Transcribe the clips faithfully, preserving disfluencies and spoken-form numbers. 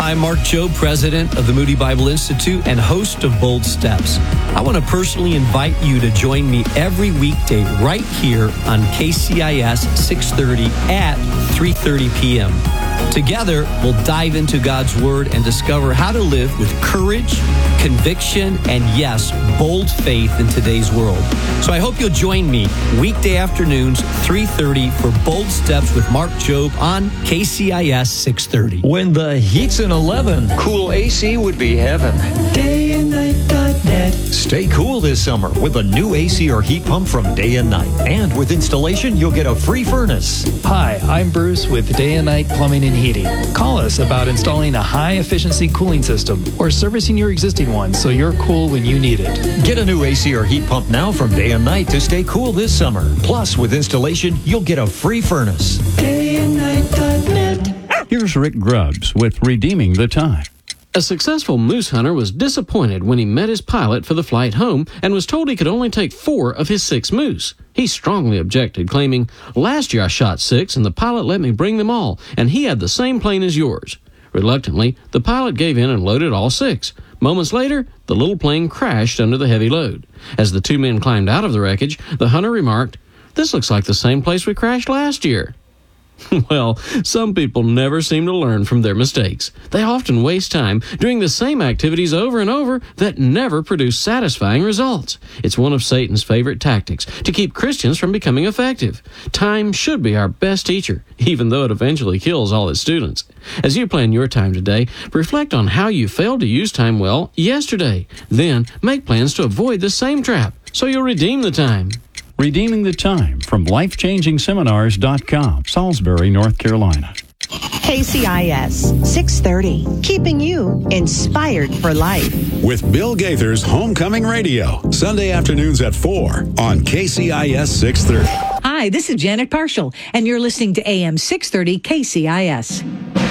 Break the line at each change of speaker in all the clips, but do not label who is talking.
Hi, I'm Mark Jobe, president of the Moody Bible Institute and host of Bold Steps. I want to personally invite you to join me every weekday right here on K C I S six thirty at three thirty p.m. Together, we'll dive into God's Word and discover how to live with courage, conviction, and yes, bold faith in today's world. So I hope you'll join me weekday afternoons, three thirty for Bold Steps with Mark Jobe on K C I S six thirty.
When the heat's an eleven, cool A C would be heaven. day and night dot net. Stay cool this summer with a new A C or heat pump from Day and Night. And with installation, you'll get a free furnace.
Hi, I'm Bruce with Day and Night Plumbing and Heating. Call us about installing a high-efficiency cooling system or servicing your existing one so you're cool when you need it.
Get a new A C or heat pump now from Day and Night to stay cool this summer. Plus, with installation, you'll get a free furnace. day and night dot net.
Here's Rick Grubbs with Redeeming the Time.
A successful moose hunter was disappointed when he met his pilot for the flight home and was told he could only take four of his six moose. He strongly objected, claiming, "Last year I shot six and the pilot let me bring them all, and he had the same plane as yours." Reluctantly, the pilot gave in and loaded all six. Moments later, the little plane crashed under the heavy load. As the two men climbed out of the wreckage, the hunter remarked, "This looks like the same place we crashed last year." Well, some people never seem to learn from their mistakes. They often waste time doing the same activities over and over that never produce satisfying results. It's one of Satan's favorite tactics to keep Christians from becoming effective. Time should be our best teacher, even though it eventually kills all its students. As you plan your time today, reflect on how you failed to use time well yesterday. Then make plans to avoid the same trap so you'll redeem the time.
Redeeming the Time from life changing seminars dot com, Salisbury, North Carolina.
K C I S six thirty, keeping you inspired for life.
With Bill Gaither's Homecoming Radio, Sunday afternoons at four on K C I S six thirty.
Hi, this is Janet Parshall, and you're listening to A M six thirty K C I S.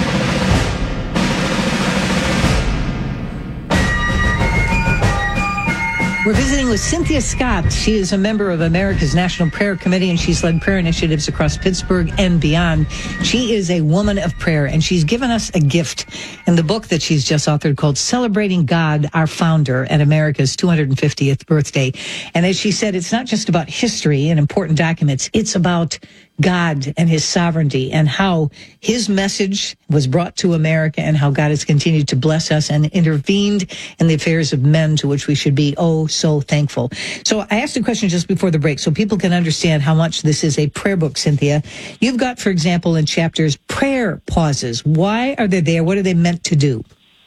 We're visiting with Cynthia Scott. She is a member of America's National Prayer Committee, and she's led prayer initiatives across Pittsburgh and beyond. She is a woman of prayer, and she's given us a gift in the book that she's just authored called Celebrating God, Our Founder, at America's two hundred fiftieth birthday. And as she said, it's not just about history and important documents. It's about God and his sovereignty and how his message was brought to America and how God has continued to bless us and intervened in the affairs of men, to which we should be oh so thankful. So I asked a question just before the break so people can understand how much this is a prayer book, Cynthia. You've got, for example, in chapters, prayer pauses. Why are they there? What are they meant to do?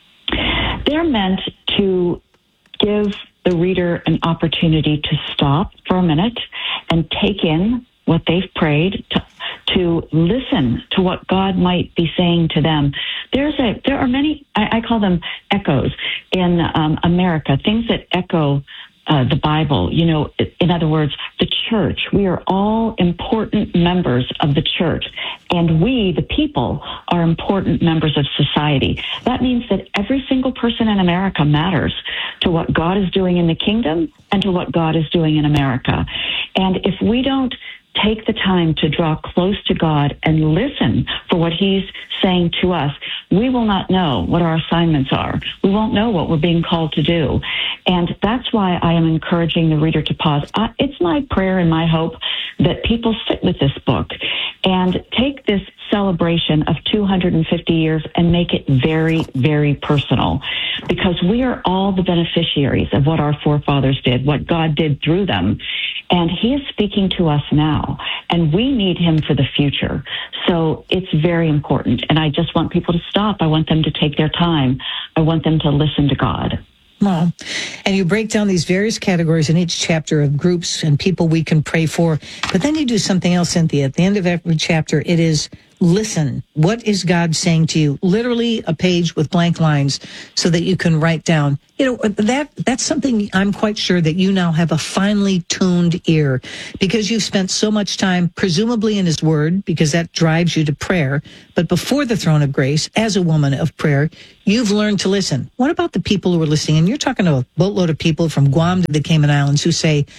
They're meant to give the reader an opportunity to stop for a minute and take in what they've prayed, to, to listen to what God might be saying to them. There's a, there are many, I, I call them echoes in um, America, things that echo uh, the Bible. You know, in other words, the church. We are all important members of the church, and we, the people, are important members of society. That means that every single person in America matters to what God is doing in the kingdom and to what God is doing in America. And if we don't take the time to draw close to God and listen for what he's saying to us, we will not know what our assignments are. We won't know what we're being called to do. And that's why I am encouraging the reader to pause. Uh, it's my prayer and my hope that people sit with this book and take this celebration of two hundred fifty years and make it very, very personal, because we are all the beneficiaries of what our forefathers did, what God did through them. And he is speaking to us now, and we need him for the future. So it's very important. And I just want people to stop. I want them to take their time. I want them to listen to God.
Well, and you break down these various categories in each chapter of groups and people we can pray for. But then you do something else, Cynthia. At the end of every chapter, it is listen. What is God saying to you? Literally a page with blank lines so that you can write down. You know, that that's something I'm quite sure that you now have a finely tuned ear, because you've spent so much time, presumably in his word, because that drives you to prayer. But before the throne of grace, as a woman of prayer, you've learned to listen. What about the people who are listening? And you're talking to a boatload of people from Guam to the Cayman Islands who say,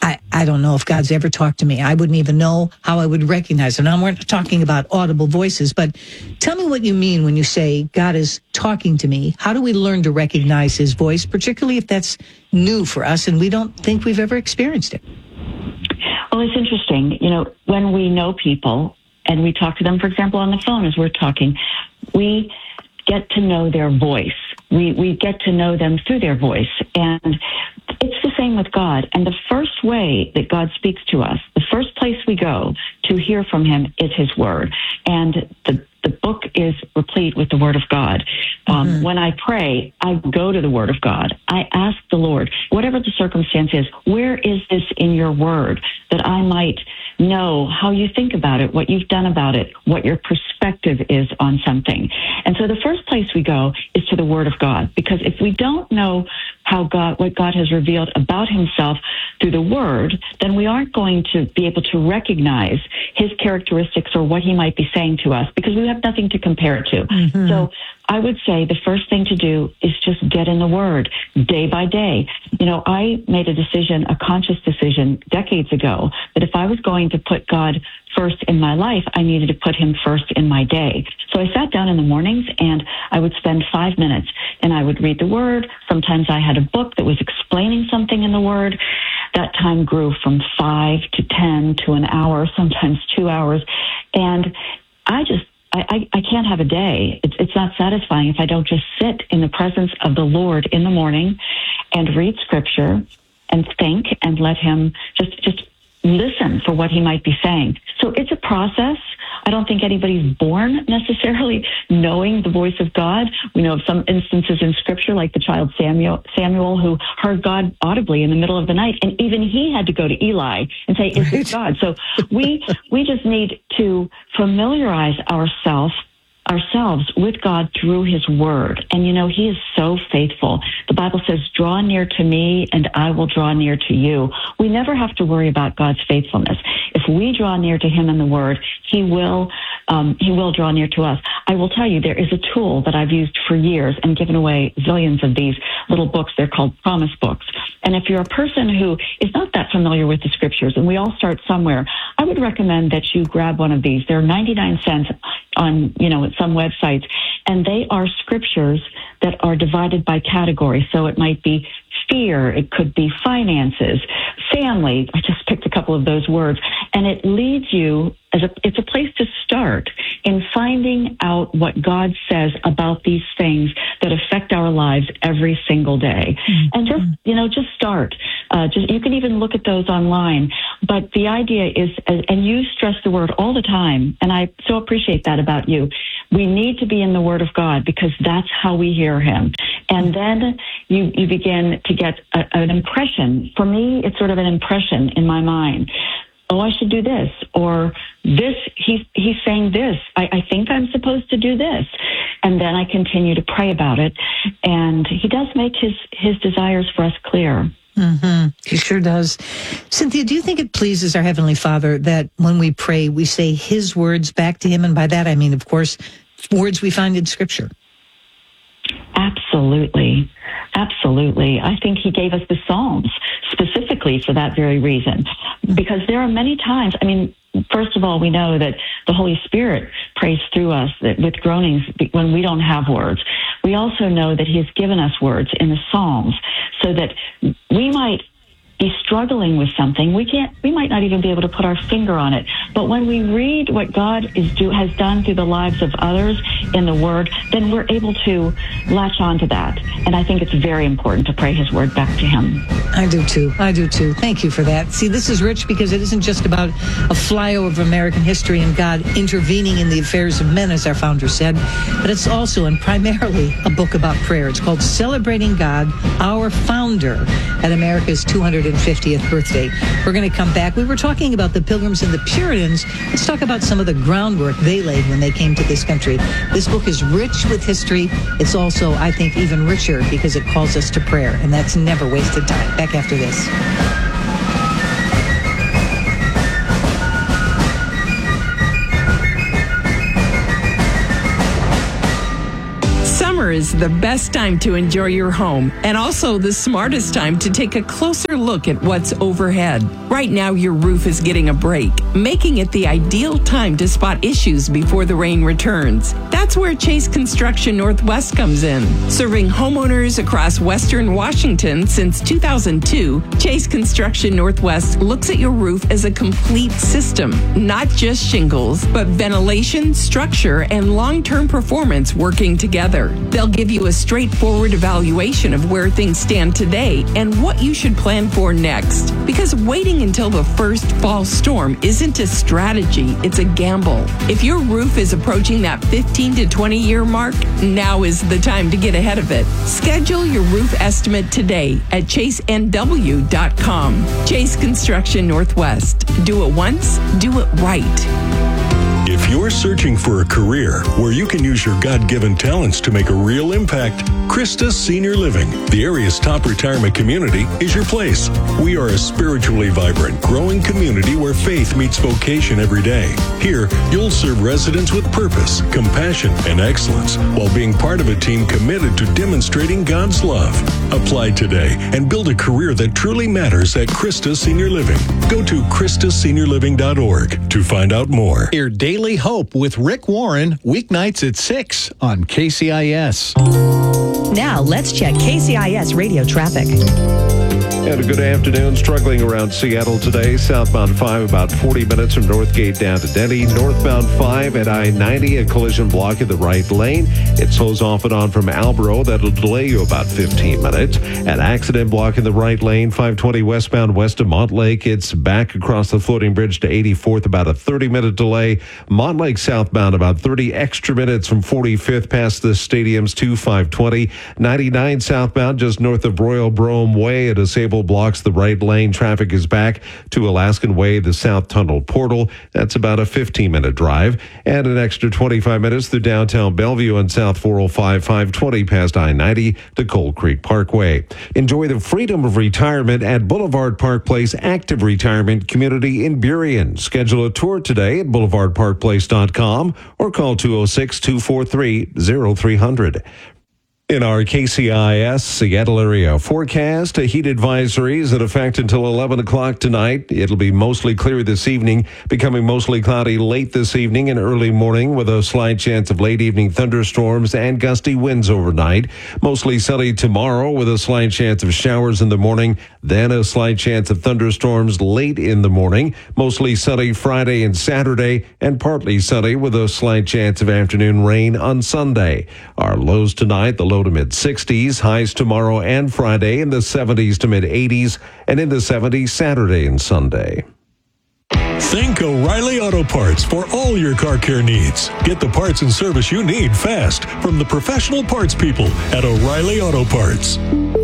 I, I don't know if God's ever talked to me. I wouldn't even know how I would recognize him. Now, we're not talking about audible voices, but tell me what you mean when you say God is talking to me. How do we learn to recognize his voice, particularly if that's new for us and we don't think we've ever experienced it?
Well, it's interesting. You know, when we know people and we talk to them, for example, on the phone as we're talking, we get to know their voice. We we get to know them through their voice. And it's the same with God. And the first way that God speaks to us, the first place we go to hear from him is his word. And the the book is replete with the word of God. Um, mm-hmm. When I pray, I go to the word of God. I ask the Lord, whatever the circumstance is, where is this in your word that I might know how you think about it, what you've done about it, what your perspective is on something. And so the first place we go is to the word of God, because if we don't know how God, what God has revealed about himself through the word, then we aren't going to be able to recognize his characteristics or what he might be saying to us, because we have nothing to compare it to. Mm-hmm. So I would say the first thing to do is just get in the word day by day. You know, I made a decision, a conscious decision decades ago, that if I was going to put God first in my life, I needed to put him first in my day. So I sat down in the mornings and I would spend five minutes and I would read the word. Sometimes I had a book that was explaining something in the word. That time grew from five to ten to an hour, sometimes two hours. And I just I, I, I can't have a day. It's, it's not satisfying if I don't just sit in the presence of the Lord in the morning and read scripture and think and let him just, just listen for what he might be saying. So it's a process. I don't think anybody's born necessarily knowing the voice of God. We know of some instances in scripture, like the child Samuel, Samuel, who heard God audibly in the middle of the night. And even he had to go to Eli and say, is this God? So we, we just need to familiarize ourselves ourselves with God through his word. And, you know, he is so faithful. The Bible says, draw near to me and I will draw near to you. We never have to worry about God's faithfulness. If we draw near to him in the word, he will, um, he will draw near to us. I will tell you, there is a tool that I've used for years and given away zillions of these little books. They're called promise books. And if you're a person who is not that familiar with the scriptures, and we all start somewhere, I would recommend that you grab one of these. They're ninety-nine cents on, you know, at some websites, and they are scriptures that are divided by category. So it might be fear, it could be finances, family. I just picked a couple of those words, and it leads you as a, it's a place to start in finding out what God says about these things that affect our lives every single day. Mm-hmm. And just, you know, just start. Uh, just, you can even look at those online. But the idea is, and you stress the word all the time, and I so appreciate that about you. We need to be in the Word of God because that's how we hear him. And then you, you begin to get a, an impression. For me, it's sort of an impression in my mind. Oh, I should do this, or this, he's, he's saying this. I, I think I'm supposed to do this. And then I continue to pray about it. And he does make his, his desires for us clear.
Mm-hmm. He sure does. Cynthia, do you think it pleases our Heavenly Father that when we pray, we say his words back to him? And by that, I mean, of course, words we find in Scripture.
Absolutely. Absolutely. I think he gave us the Psalms specifically for that very reason. Because there are many times, I mean, first of all, we know that the Holy Spirit prays through us with groanings when we don't have words. We also know that he has given us words in the Psalms so that we might be struggling with something. We can't, we might not even be able to put our finger on it. But when we read what God is do, has done through the lives of others in the Word, then we're able to latch on to that. And I think it's very important to pray his word back to him.
I do too. I do too. Thank you for that. See, this is rich because it isn't just about a flyover of American history and God intervening in the affairs of men, as our founder said, but it's also and primarily a book about prayer. It's called Celebrating God, Our Founder, at America's two hundred fiftieth birthday. We're going to come back. We were talking about the Pilgrims and the Puritans. Let's talk about some of the groundwork they laid when they came to this country. This book is rich with history. It's also, I think, even richer because it calls us to prayer, and that's never wasted time. Back after this.
Summer Summer is the best time to enjoy your home and also the smartest time to take a closer look at what's overhead. Right now, your roof is getting a break, making it the ideal time to spot issues before the rain returns. That's where Chase Construction Northwest comes in. Serving homeowners across Western Washington since two thousand two, Chase Construction Northwest looks at your roof as a complete system, not just shingles, but ventilation, structure, and long-term performance working together. They'll give you a straightforward evaluation of where things stand today and what you should plan for next. Because waiting until the first fall storm isn't a strategy, it's a gamble. If your roof is approaching that fifteen to twenty year mark, now is the time to get ahead of it. Schedule your roof estimate today at chase n w dot com. Chase Construction Northwest. Do it once, do it right.
If you're searching for a career where you can use your God-given talents to make a real impact, Christus Senior Living, the area's top retirement community, is your place. We are a spiritually vibrant, growing community where faith meets vocation every day. Here, you'll serve residents with purpose, compassion, and excellence while being part of a team committed to demonstrating God's love. Apply today and build a career that truly matters at Christus Senior Living. Go to christus senior living dot org to find out more.
Hear Daily Hope with Rick Warren, weeknights at six on K C I S.
Now let's check K C I S radio traffic.
And a good afternoon. Struggling around Seattle today. Southbound five about forty minutes from Northgate down to Denny. Northbound five at I ninety, a collision block in the right lane. It slows off and on from Albro. That'll delay you about fifteen minutes. An accident block in the right lane. five twenty westbound west of Montlake. It's back across the floating bridge to eighty-fourth. About a thirty minute delay. Montlake southbound about thirty extra minutes from forty-fifth past the stadiums to five twenty. ninety-nine southbound just north of Royal Brome Way. A disabled blocks the right lane. Traffic is back to Alaskan Way, the South Tunnel Portal. That's about a fifteen minute drive. And an extra twenty-five minutes through downtown Bellevue and South four oh five, five twenty past I ninety to Cold Creek Parkway. Enjoy the freedom of retirement at Boulevard Park Place Active Retirement Community in Burien. Schedule a tour today at boulevard park place dot com or call two oh six, two four three, oh three hundred. In our K C I S Seattle area forecast, a heat advisory is in effect until eleven o'clock tonight. It'll be mostly clear this evening, becoming mostly cloudy late this evening and early morning with a slight chance of late evening thunderstorms and gusty winds overnight. Mostly sunny tomorrow with a slight chance of showers in the morning, then a slight chance of thunderstorms late in the morning. Mostly sunny Friday and Saturday and partly sunny with a slight chance of afternoon rain on Sunday. Our lows tonight, the low to mid sixties, highs tomorrow and Friday in the seventies to mid eighties, and in the seventies Saturday and Sunday.
Think O'Reilly Auto Parts for all your car care needs. Get the parts and service you need fast from the professional parts people at O'Reilly Auto Parts.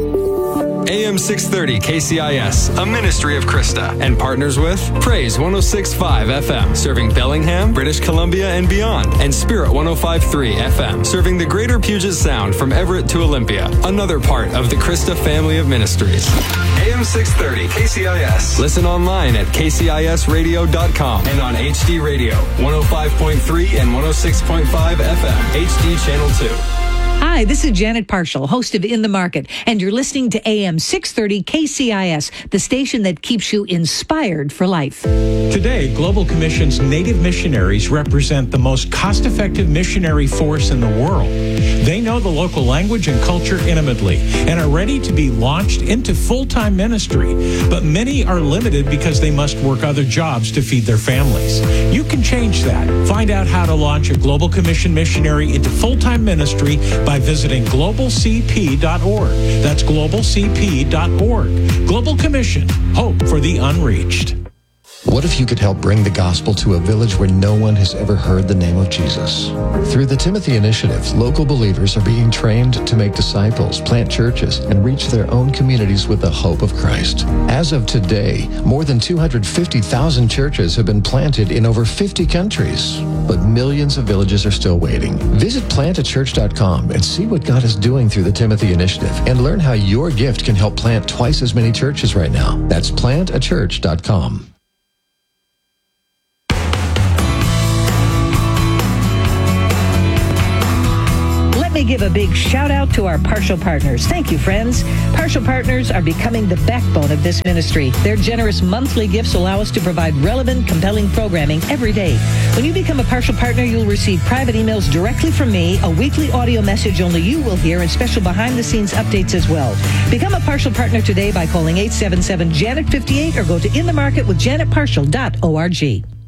A M six thirty K C I S, a ministry of Krista, and partners with Praise one oh six point five F M, serving Bellingham, British Columbia, and beyond, and Spirit one oh five point three F M, serving the greater Puget Sound from Everett to Olympia, another part of the Krista family of ministries. A M six thirty K C I S. Listen online at k c i s radio dot com and on H D Radio, one oh five point three and one oh six point five F M, H D Channel two.
Hi, this is Janet Parshall, host of In the Market, and you're listening to A M six thirty K C I S, the station that keeps you inspired for life.
Today, Global Commission's Native missionaries represent the most cost-effective missionary force in the world. They know the local language and culture intimately and are ready to be launched into full-time ministry, but many are limited because they must work other jobs to feed their families. You can change that. Find out how to launch a Global Commission missionary into full-time ministry by visiting global c p dot org. That's global c p dot org. Global Commission, hope for the unreached.
What if you could help bring the gospel to a village where no one has ever heard the name of Jesus? Through the Timothy Initiative, local believers are being trained to make disciples, plant churches, and reach their own communities with the hope of Christ. As of today, more than two hundred fifty thousand churches have been planted in over fifty countries. But millions of villages are still waiting. Visit plant a church dot com and see what God is doing through the Timothy Initiative and learn how your gift can help plant twice as many churches right now. That's plant a church dot com.
me give a big shout out to our Partial Partners. Thank you, friends. Partial Partners are becoming the backbone of this ministry. Their generous monthly gifts allow us to provide relevant, compelling programming every day. When you become a Partial Partner, you'll receive private emails directly from me, a weekly audio message only you will hear, and special behind-the-scenes updates as well. Become a Partial Partner today by calling eight seven seven, Janet fifty-eight or go to in the market with janet partial dot org.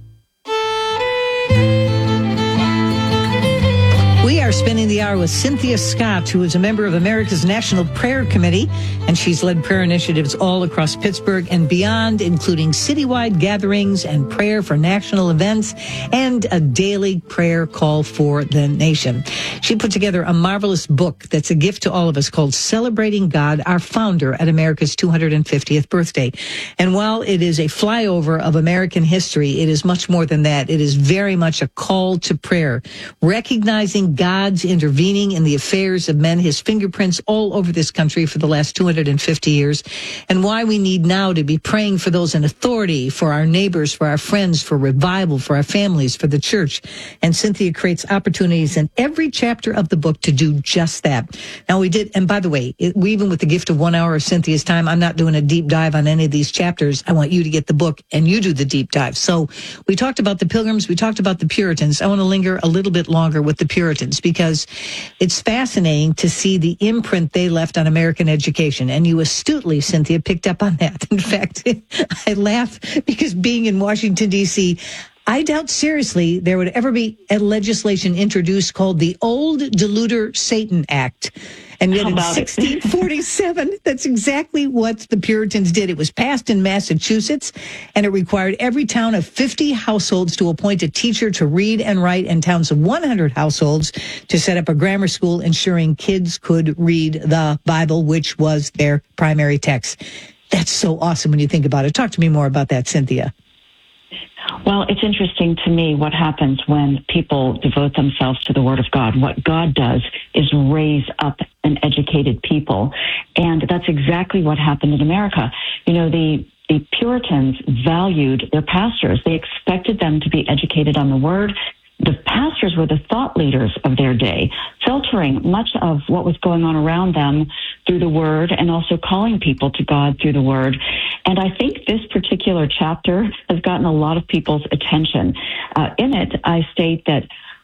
We are spending the hour with Cynthia Scott, who is a member of America's National Prayer Committee, and she's led prayer initiatives all across Pittsburgh and beyond, including citywide gatherings and prayer for national events and a daily prayer call for the nation. She put together a marvelous book that's a gift to all of us called Celebrating God, Our Founder at America's two hundred fiftieth birthday. And while it is a flyover of American history, it is much more than that. It is very much a call to prayer, recognizing God's intervening in the affairs of men, his fingerprints all over this country for the last two hundred fifty years, and why we need now to be praying for those in authority, for our neighbors, for our friends, for revival, for our families, for the church. And Cynthia creates opportunities in every chapter of the book to do just that. Now we did, and by the way, it, we, even with the gift of one hour of Cynthia's time, I'm not doing a deep dive on any of these chapters. I want you to get the book and you do the deep dive. So we talked about the Pilgrims, we talked about the Puritans. I want to linger a little bit longer with the Puritans, because it's fascinating to see the imprint they left on American education. And you astutely, Cynthia, picked up on that. In fact, I laugh because being in Washington, D C, I doubt seriously there would ever be a legislation introduced called the Old Deluder Satan Act. And yet in sixteen forty-seven, that's exactly what the Puritans did. It was passed in Massachusetts, and it required every town of fifty households to appoint a teacher to read and write, and towns of one hundred households to set up a grammar school, ensuring kids could read the Bible, which was their primary text. That's so awesome when you think about it. Talk to me more about that, Cynthia.
Well, it's interesting to me what happens when people devote themselves to the Word of God. What God does is raise up an educated people, and that's exactly what happened in America. You know, the the Puritans valued their pastors. They expected them to be educated on the Word. The pastors were the thought leaders of their day, filtering much of what was going on around them through the Word and also calling people to God through the Word. And I think this particular chapter has gotten a lot of people's attention. Uh, in it, I state that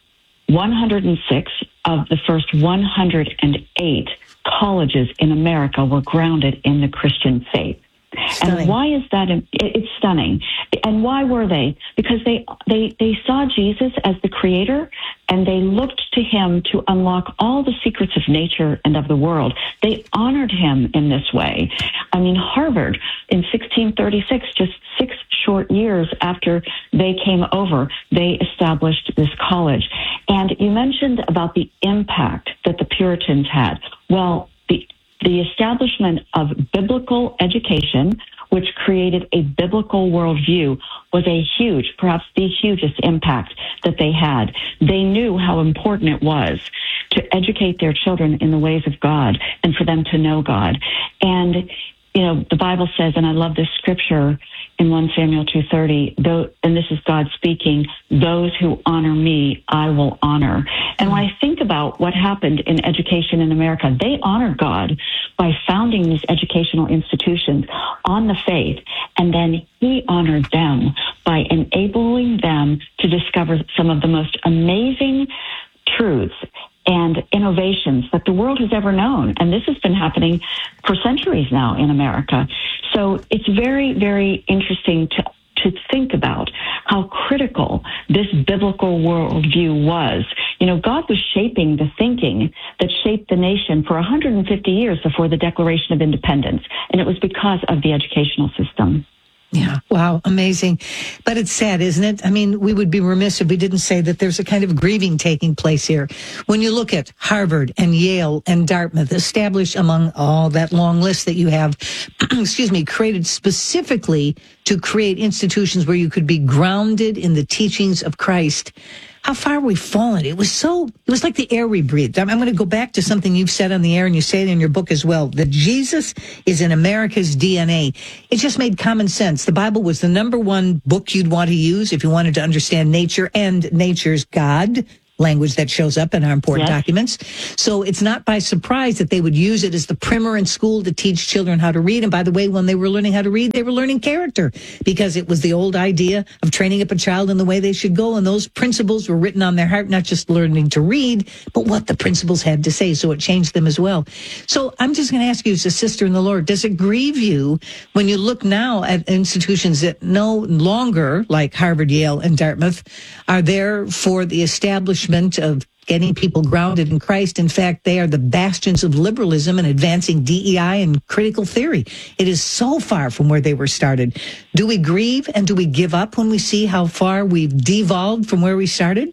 one hundred six of the first one hundred eight colleges in America were grounded in the Christian faith. Stunning. And why is that? It's stunning. And why were they? Because they, they, they saw Jesus as the creator, and they looked to him to unlock all the secrets of nature and of the world. They honored him in this way. I mean, Harvard in sixteen thirty-six, just six short years after they came over, they established this college. And you mentioned about the impact that the Puritans had. Well, the The establishment of biblical education, which created a biblical worldview, was a huge, perhaps the hugest impact that they had. They knew how important it was to educate their children in the ways of God and for them to know God. And, you know, the Bible says, and I love this scripture in First Samuel two thirty, though, and this is God speaking, those who honor me, I will honor. And when I think about what happened in education in America, they honored God by founding these educational institutions on the faith, and then he honored them by enabling them to discover some of the most amazing truths and innovations that the world has ever known. And this has been happening for centuries now in America. So it's very, very interesting to to think about how critical this biblical worldview was. You know, God was shaping the thinking that shaped the nation for one hundred fifty years before the Declaration of Independence, and it was because of the educational system.
Yeah. Wow. Amazing. But it's sad, isn't it? I mean, we would be remiss if we didn't say that there's a kind of grieving taking place here. When you look at Harvard and Yale and Dartmouth, established among all that long list that you have, excuse me, created specifically to create institutions where you could be grounded in the teachings of Christ. How far we've fallen. It was so, it was like the air we breathed. I'm, I'm going to go back to something you've said on the air, and you say it in your book as well, that Jesus is in America's D N A. It just made common sense. The Bible was the number one book you'd want to use if you wanted to understand nature and nature's God, language that shows up in our important
Yes.
documents. So it's not by surprise that they would use it as the primer in school to teach children how to read. And by the way, when they were learning how to read, they were learning character, because it was the old idea of training up a child in the way they should go. And those principles were written on their heart, not just learning to read, but what the principles had to say. So it changed them as well. So I'm just going to ask you, as a sister in the Lord, does it grieve you when you look now at institutions that no longer, like Harvard, Yale, and Dartmouth, are there for the establishment of getting people grounded in Christ? In fact, they are the bastions of liberalism and advancing D E I and critical theory. It is so far from where they were started. Do we grieve and do we give up when we see how far we've devolved from where we started?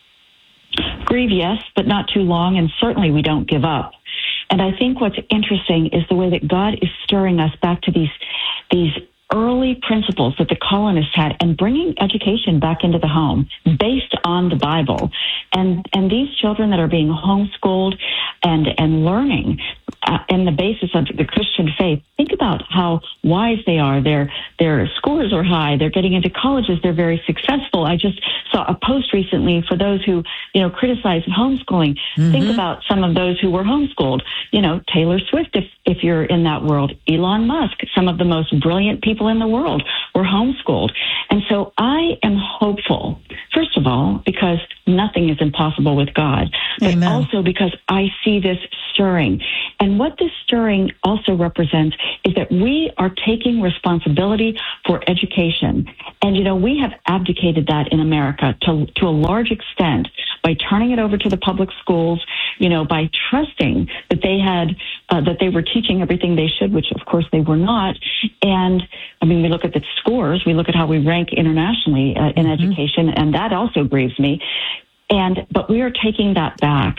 Grieve, yes, but not too long, and certainly we don't give up. And I think what's interesting is the way that God is stirring us back to these these early principles that the colonists had, and bringing education back into the home based on the Bible. And and these children that are being homeschooled and and learning uh, in the basis of the Christian faith, think about how wise they are. Their their scores are high. They're getting into colleges. They're very successful. I just saw a post recently for those who, you know, criticize homeschooling. Mm-hmm. Think about some of those who were homeschooled. You know, Taylor Swift, if if you're in that world, Elon Musk, some of the most brilliant people in the world were homeschooled. And so I am hopeful, first of all, because nothing is impossible with God, but
Amen.
Also because I see this stirring. And what this stirring also represents is that we are taking responsibility for education. And, you know, we have abdicated that in America to, to a large extent by turning it over to the public schools, you know, by trusting that they had, uh, that they were teaching everything they should, which of course they were not. And I mean, we look at the scores, we look at how we rank internationally uh, in mm-hmm. education, and that also grieves me. And, but we are taking that back.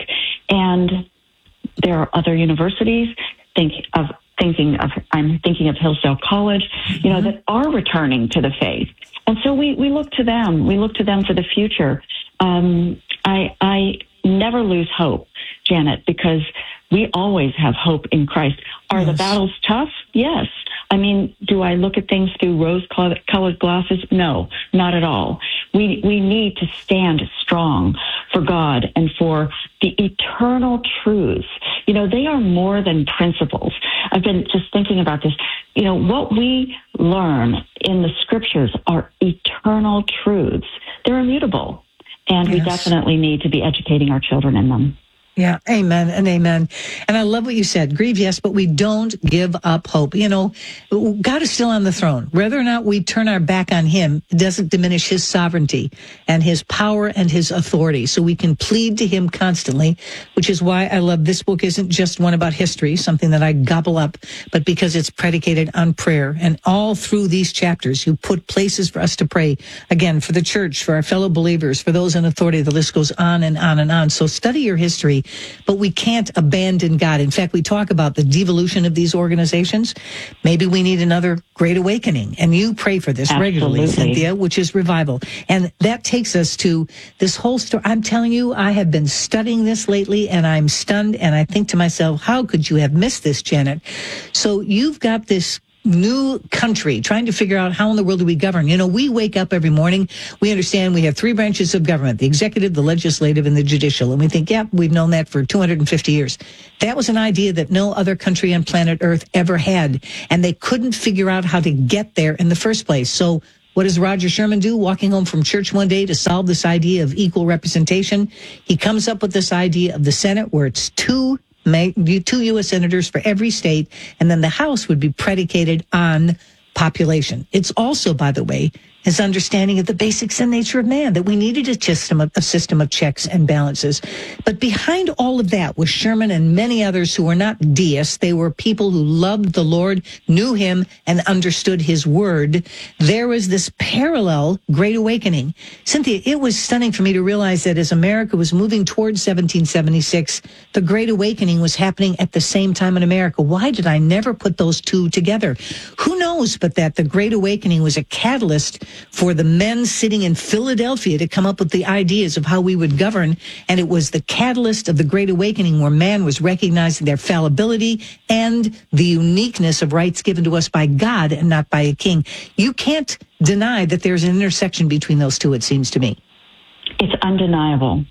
And there are other universities, think of, thinking of, I'm thinking of Hillsdale College, you know, mm-hmm. that are returning to the faith. And so we, we look to them, we look to them for the future. Um, I, I never lose hope, Janet, because we always have hope in Christ. Are yes. the battles tough? Yes. I mean, do I look at things through rose-colored glasses? No, not at all. We we need to stand strong for God and for the eternal truths. You know, they are more than principles. I've been just thinking about this. You know, what we learn in the scriptures are eternal truths. They're immutable, and yes. we definitely need to be educating our children in them.
Yeah, amen and amen. And I love what you said. Grieve, yes, but we don't give up hope. You know, God is still on the throne. Whether or not we turn our back on him, it doesn't diminish his sovereignty and his power and his authority. So we can plead to him constantly, which is why I love this book isn't just one about history, something that I gobble up, but because it's predicated on prayer. And all through these chapters, you put places for us to pray, again, for the church, for our fellow believers, for those in authority. The list goes on and on and on. So study your history. But we can't abandon God. In fact, we talk about the devolution of these organizations. Maybe we need another great awakening. And you pray for this
Absolutely.
regularly, Cynthia, which is revival. And that takes us to this whole story. I'm telling you, I have been studying this lately, and I'm stunned. And I think to myself, how could you have missed this, Janet? So you've got this new country trying to figure out how in the world do we govern. You know, we wake up every morning, we understand we have three branches of government, the executive, the legislative, and the judicial. And we think, yeah, we've known that for two hundred fifty years. That was an idea that no other country on planet Earth ever had. And they couldn't figure out how to get there in the first place. So what does Roger Sherman do? Walking home from church one day to solve this idea of equal representation, he comes up with this idea of the Senate where it's two two U S senators for every state, and then the House would be predicated on population. It's also, by the way, his understanding of the basics and nature of man, that we needed a system of, a system of checks and balances. But behind all of that was Sherman and many others who were not deists. They were people who loved the Lord, knew him, and understood his word. There was this parallel Great Awakening. Cynthia, it was stunning for me to realize that as America was moving towards seventeen seventy-six, the Great Awakening was happening at the same time in America. Why did I never put those two together? Who knows but that the Great Awakening was a catalyst for the men sitting in Philadelphia to come up with the ideas of how we would govern. And it was the catalyst of the Great Awakening where man was recognizing their fallibility and the uniqueness of rights given to us by God and not by a king. You can't deny that there's an intersection between those two, it seems to me.
It's undeniable.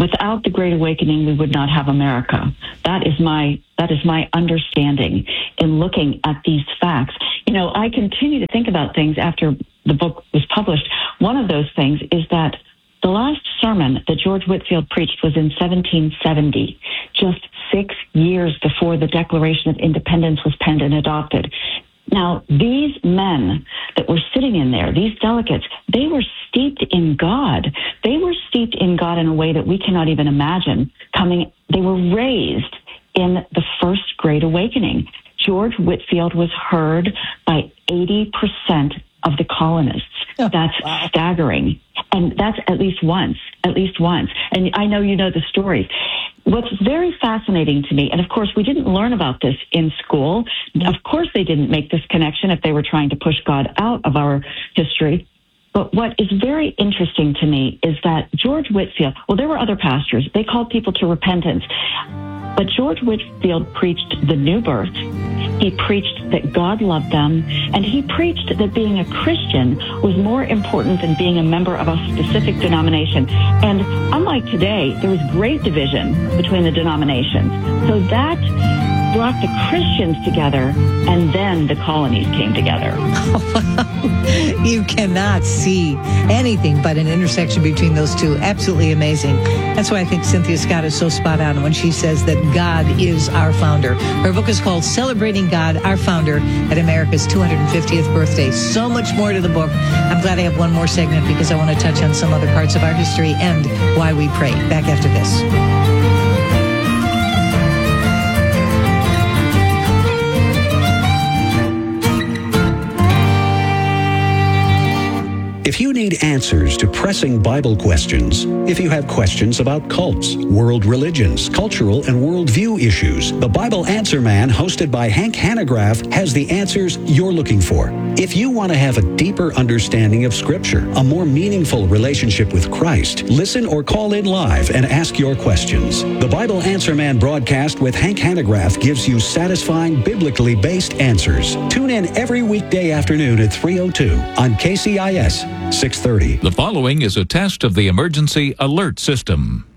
without the Great Awakening, we would not have America. That is my that is my understanding in looking at these facts. You know, I continue to think about things after the book was published. One of those things is that the last sermon that George Whitefield preached was in seventeen seventy, just six years before the Declaration of Independence was penned and adopted. Now, these men that were sitting in there, these delegates, they were steeped in God. They were steeped in God in a way that we cannot even imagine. Coming, they were raised in the First Great Awakening. George Whitefield was heard by eighty percent of the colonists. That's wow. staggering. And that's at least once, at least once. And I know you know the stories. What's very fascinating to me, and of course we didn't learn about this in school. Of course they didn't make this connection if they were trying to push God out of our history. But what is very interesting to me is that George Whitefield, well, there were other pastors. They called people to repentance. But George Whitefield preached the new birth. He preached that God loved them. And he preached that being a Christian was more important than being a member of a specific denomination. And unlike today, there was great division between the denominations. So that brought the Christians together, and then the colonies came together.
You cannot see anything but an intersection between those two. Absolutely amazing. That's why I think Cynthia Scott is so spot on when she says that God is our founder. Her book is called Celebrating God, Our Founder at America's two hundred fiftieth Birthday. So much more to the book. I'm glad I have one more segment because I want to touch on some other parts of our history and why we pray. Back after this.
If you need answers to pressing Bible questions, if you have questions about cults, world religions, cultural and worldview issues, the Bible Answer Man, hosted by Hank Hanegraaff, has the answers you're looking for. If you want to have a deeper understanding of Scripture, a more meaningful relationship with Christ, listen or call in live and ask your questions. The Bible Answer Man broadcast with Hank Hanegraaff gives you satisfying, biblically based answers. Tune in every weekday afternoon at three oh two on K C I S six thirty.
The following is a test of the emergency alert system.